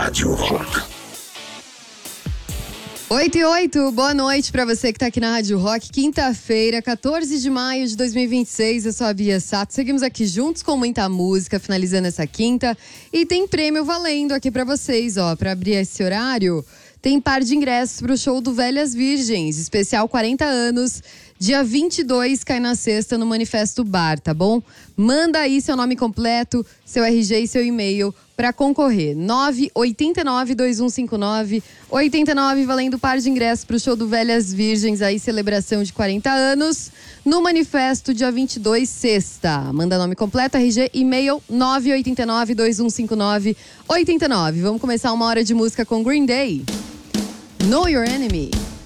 Rádio Rock. 8 e 8, boa noite pra você que tá aqui na Rádio Rock. Quinta-feira, 14 de maio de 2026, eu sou a Bia Sato. Seguimos aqui juntos com muita música, finalizando essa quinta. E tem prêmio valendo aqui pra vocês, ó. Pra abrir esse horário, tem par de ingressos pro show do Velhas Virgens, especial 40 anos. Dia 22, cai na sexta no Manifesto Bar, tá bom? Manda aí seu nome completo, seu RG e seu e-mail para concorrer. 989-2159-89, valendo par de ingressos pro show do Velhas Virgens, aí celebração de 40 anos, no Manifesto, dia 22, sexta. Manda nome completo, RG, e-mail, 989-2159-89. Vamos começar uma hora de música com Green Day. Know Your Enemy.